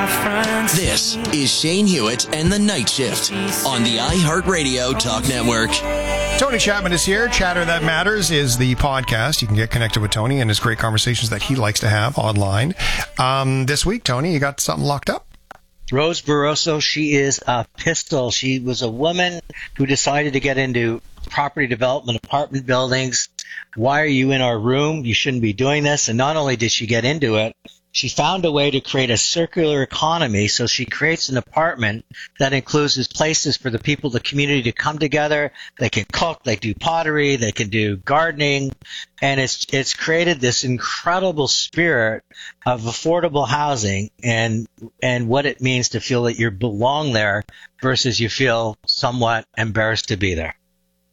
This is Shane Hewitt and the Night Shift on the iHeartRadio Talk Network. Tony Chapman is here. Chatter That Matters is the podcast. You can get connected with Tony and his great conversations that he likes to have online. This week, Tony, you got something locked up? Rose Barroso, she is a pistol. She was a woman who decided to get into property development, apartment buildings. Why are you in our room? You shouldn't be doing this. And not only did she get into it, she found a way to create a circular economy. So she creates an apartment that includes places for the people, the community to come together. They can cook, they do pottery, they can do gardening. And it's created this incredible spirit of affordable housing and what it means to feel that you belong there versus you feel somewhat embarrassed to be there.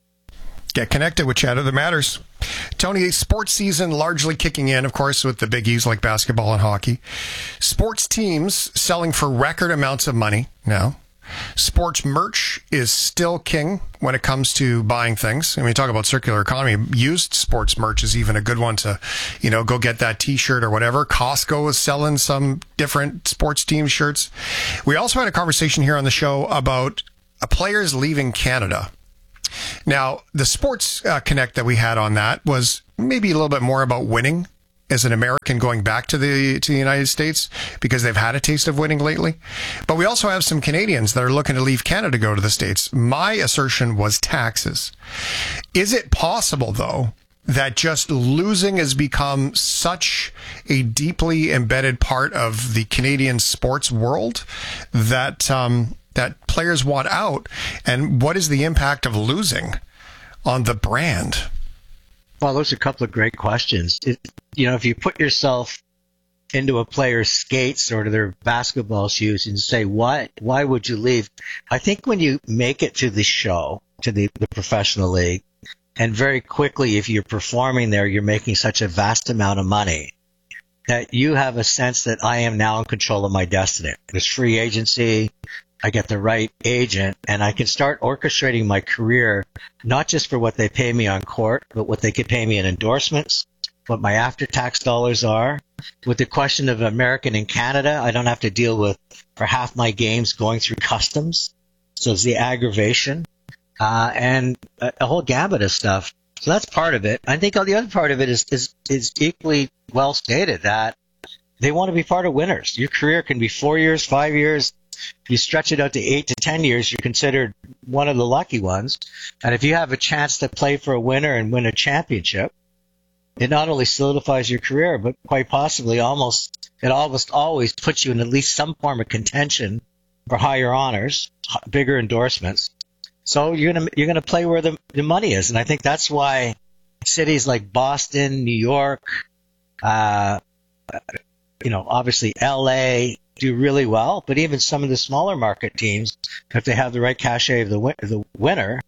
Get connected with Chatter That Matters. Tony, sports season largely kicking in, of course, with the biggies like basketball and hockey. Sports teams selling for record amounts of money now. Sports merch is still king when it comes to buying things. I mean, talk about circular economy. Used sports merch is even a good one to, go get that T-shirt or whatever. Costco is selling some different sports team shirts. We also had a conversation here on the show about players leaving Canada. Now, the Sports Connect that we had on that was maybe a little bit more about winning as an American going back to the United States because they've had a taste of winning lately. But we also have some Canadians that are looking to leave Canada to go to the States. My assertion was taxes. Is it possible, though, that just losing has become such a deeply embedded part of the Canadian sports world that that players want out? And what is the impact of losing on the brand? Well, those are a couple of great questions. If you put yourself into a player's skates or to their basketball shoes and say, why would you leave? I think when you make it to the show, to the professional league, and very quickly, if you're performing there, you're making such a vast amount of money that you have a sense that I am now in control of my destiny. There's free agency. I get the right agent, and I can start orchestrating my career, not just for what they pay me on court, but what they could pay me in endorsements, what my after-tax dollars are. With the question of American in Canada, I don't have to deal with, for half my games, going through customs. So it's the aggravation, and a whole gamut of stuff. So that's part of it. I think the other part of it is equally well stated, that they want to be part of winners. Your career can be 4 years, 5 years. If you stretch it out to 8 to 10 years, you're considered one of the lucky ones. And if you have a chance to play for a winner and win a championship, it not only solidifies your career, but quite possibly it almost always puts you in at least some form of contention for higher honors, bigger endorsements. So you're gonna play where the money is. And I think that's why cities like Boston, New York, obviously LA, do really well, but even some of the smaller market teams, if they have the right cachet of the winner,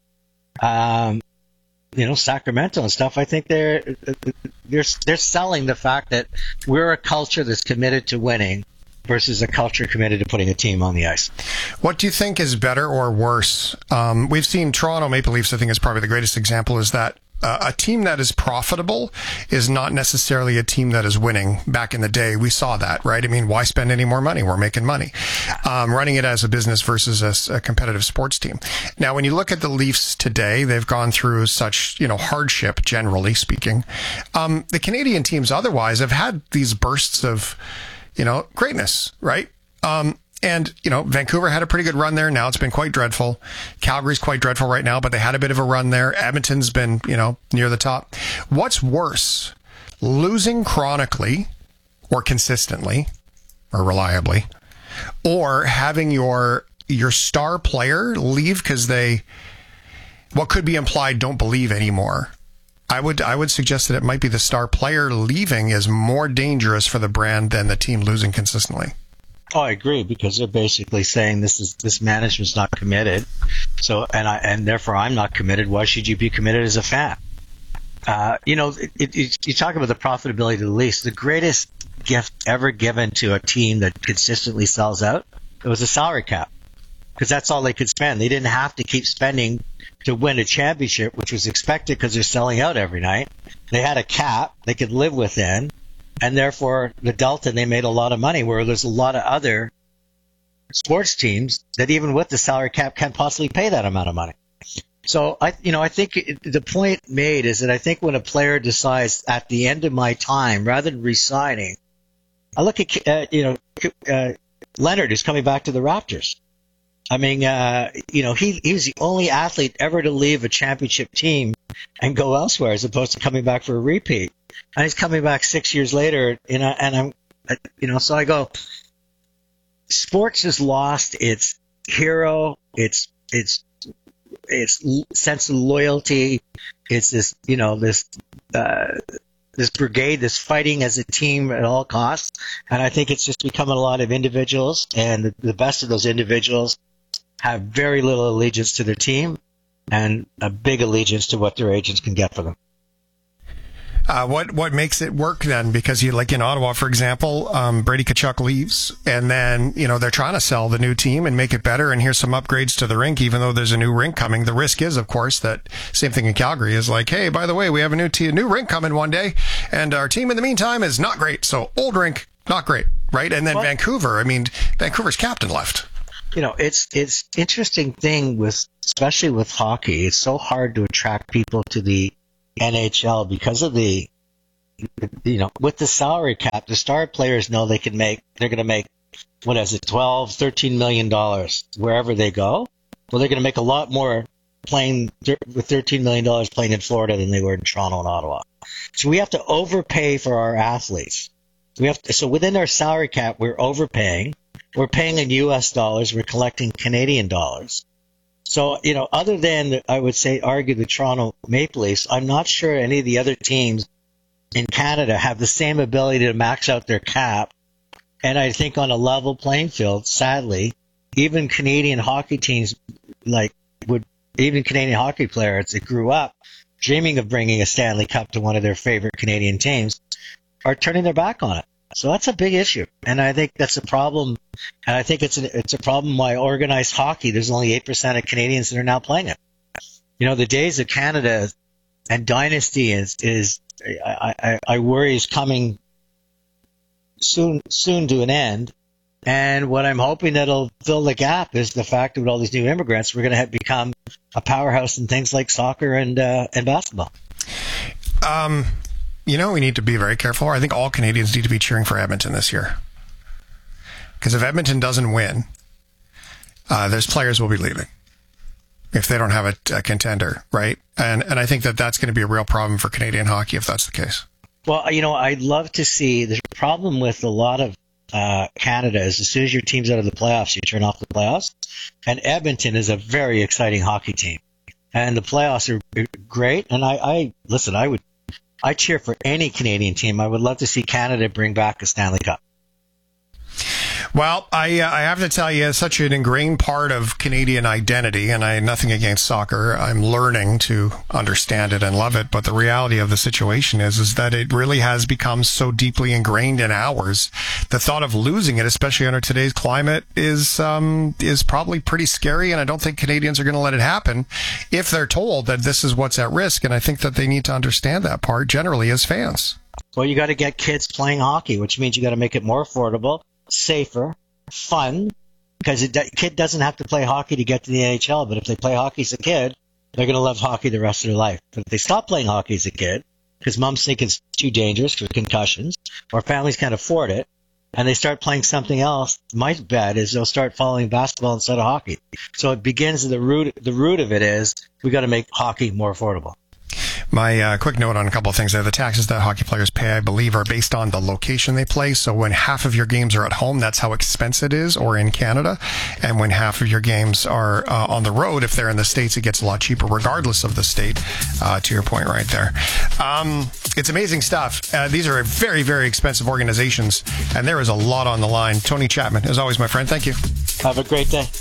Sacramento and stuff, I think they're selling the fact that we're a culture that's committed to winning versus a culture committed to putting a team on the ice. What do you think is better or worse? We've seen Toronto Maple Leafs, I think is probably the greatest example, is that a team that is profitable is not necessarily a team that is winning. Back in the day, we saw that, right? I mean, why spend any more money? We're making money. Running it as a business versus as a competitive sports team. Now, when you look at the Leafs today, they've gone through such, hardship, generally speaking. The Canadian teams otherwise have had these bursts of, greatness, right? And, Vancouver had a pretty good run there. Now it's been quite dreadful. Calgary's quite dreadful right now, but they had a bit of a run there. Edmonton's been, near the top. What's worse, losing chronically or consistently or reliably, or having your star player leave because they, what could be implied, don't believe anymore? I would suggest that it might be the star player leaving is more dangerous for the brand than the team losing consistently. Oh, I agree, because they're basically saying this management's not committed. So, and therefore I'm not committed. Why should you be committed as a fan? You talk about the profitability of the Leafs. The greatest gift ever given to a team that consistently sells out, it was a salary cap, because that's all they could spend. They didn't have to keep spending to win a championship, which was expected because they're selling out every night. They had a cap they could live within. And therefore, the delta, they made a lot of money, where there's a lot of other sports teams that even with the salary cap can't possibly pay that amount of money. So I think the point made is that I think when a player decides at the end of my time, rather than re-signing, I look at Leonard, who's coming back to the Raptors. I mean, he's the only athlete ever to leave a championship team and go elsewhere, as opposed to coming back for a repeat. And he's coming back 6 years later, so I go, sports has lost its hero, its sense of loyalty. It's this brigade, this fighting as a team at all costs. And I think it's just become a lot of individuals, and the best of those individuals have very little allegiance to their team and a big allegiance to what their agents can get for them. What makes it work then? Because like in Ottawa, for example, Brady Tkachuk leaves, and then they're trying to sell the new team and make it better. And here's some upgrades to the rink, even though there's a new rink coming. The risk is, of course, that same thing in Calgary is like, hey, by the way, we have a new rink coming one day, and our team in the meantime is not great. So old rink, not great, right? And then Vancouver. Vancouver's captain left. It's interesting thing especially with hockey. It's so hard to attract people to the NHL because of with the salary cap, the star players know they're going to make, $12, $13 million wherever they go. Well, they're going to make a lot more playing with $13 million playing in Florida than they were in Toronto and Ottawa. So we have to overpay for our athletes. So within our salary cap, we're overpaying. We're paying in U.S. dollars. We're collecting Canadian dollars. So, other than, I would say, argue the Toronto Maple Leafs, I'm not sure any of the other teams in Canada have the same ability to max out their cap. And I think on a level playing field, sadly, even Canadian hockey teams, even Canadian hockey players that grew up dreaming of bringing a Stanley Cup to one of their favorite Canadian teams, are turning their back on it. So that's a big issue, and I think that's a problem. And I think it's a problem why organized hockey, there's only 8% of Canadians that are now playing it. The days of Canada and dynasty I worry is coming soon to an end. And what I'm hoping that'll fill the gap is the fact that with all these new immigrants, we're going to become a powerhouse in things like soccer and basketball. We need to be very careful. I think all Canadians need to be cheering for Edmonton this year. Because if Edmonton doesn't win, there's players will be leaving if they don't have a contender, right? And I think that's going to be a real problem for Canadian hockey if that's the case. Well, I'd love to see. There's a problem with a lot of Canada is as soon as your team's out of the playoffs, you turn off the playoffs. And Edmonton is a very exciting hockey team. And the playoffs are great. And I cheer for any Canadian team. I would love to see Canada bring back a Stanley Cup. Well, I have to tell you, it's such an ingrained part of Canadian identity, and I have nothing against soccer. I'm learning to understand it and love it, but the reality of the situation is that it really has become so deeply ingrained in ours. The thought of losing it, especially under today's climate, is probably pretty scary, and I don't think Canadians are going to let it happen if they're told that this is what's at risk, and I think that they need to understand that part generally as fans. Well, you got to get kids playing hockey, which means you got to make it more affordable, safer, fun, because a kid doesn't have to play hockey to get to the NHL, but if they play hockey as a kid, they're going to love hockey the rest of their life. But if they stop playing hockey as a kid, because mom's think it's too dangerous for concussions, or families can't afford it, and they start playing something else, my bet is they'll start following basketball instead of hockey. So it begins the root of it is we got to make hockey more affordable. My quick note on a couple of things there. The taxes that hockey players pay, I believe, are based on the location they play. So when half of your games are at home, that's how expensive it is, or in Canada. And when half of your games are on the road, if they're in the States, it gets a lot cheaper, regardless of the state, to your point right there. It's amazing stuff. These are very, very expensive organizations, and there is a lot on the line. Tony Chapman, as always, my friend, thank you. Have a great day.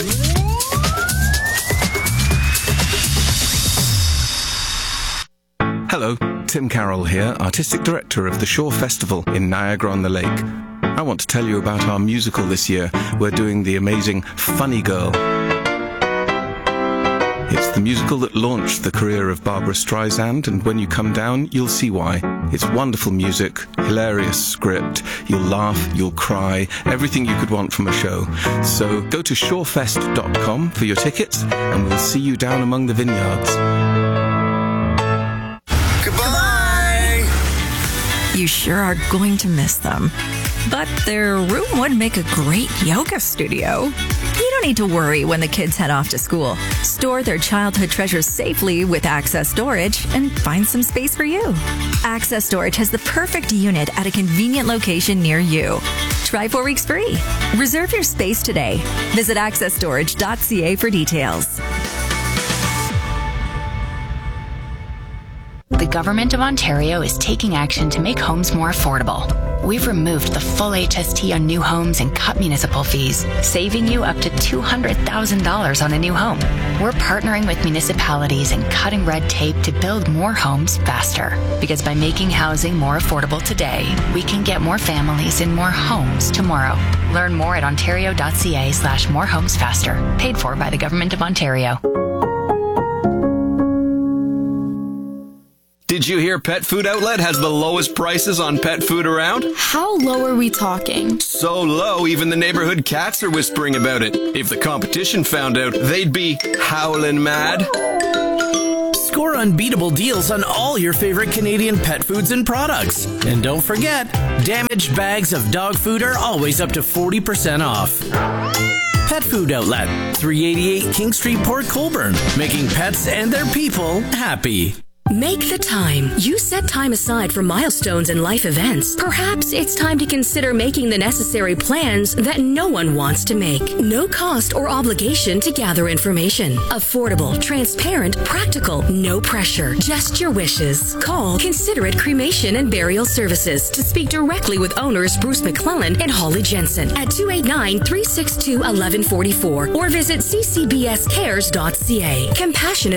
Hello, Tim Carroll here, Artistic Director of the Shore Festival in Niagara-on-the-Lake. I want to tell you about our musical this year. We're doing the amazing Funny Girl. It's the musical that launched the career of Barbra Streisand, and when you come down, you'll see why. It's wonderful music, hilarious script, you'll laugh, you'll cry, everything you could want from a show. So go to shorefest.com for your tickets, and we'll see you down among the vineyards. Goodbye! You sure are going to miss them. But their room would make a great yoga studio. You don't need to worry when the kids head off to school. Store their childhood treasures safely with Access Storage and find some space for you. Access Storage has the perfect unit at a convenient location near you. Try 4 weeks free. Reserve your space today. Visit accessstorage.ca for details. The Government of Ontario is taking action to make homes more affordable. We've removed the full HST on new homes and cut municipal fees, saving you up to $200,000 on a new home. We're partnering with municipalities and cutting red tape to build more homes faster. Because by making housing more affordable today, we can get more families in more homes tomorrow. Learn more at ontario.ca/morehomesfaster. Paid for by the Government of Ontario. Did you hear Pet Food Outlet has the lowest prices on pet food around? How low are we talking? So low, even the neighborhood cats are whispering about it. If the competition found out, they'd be howling mad. Score unbeatable deals on all your favorite Canadian pet foods and products. And don't forget, damaged bags of dog food are always up to 40% off. Pet Food Outlet, 388 King Street, Port Colborne, making pets and their people happy. Make the time. You set time aside for milestones and life events. Perhaps it's time to consider making the necessary plans that no one wants to make. No cost or obligation to gather information. Affordable, transparent, practical, no pressure. Just your wishes. Call Considerate Cremation and Burial Services to speak directly with owners Bruce McClellan and Holly Jensen at 289-362-1144 or visit ccbscares.ca. Compassionate